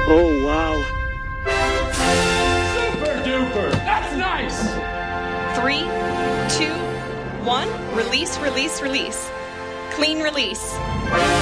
Oh, wow. Super duper. That's nice. 3, 2, 1. Release, release, release. Clean release.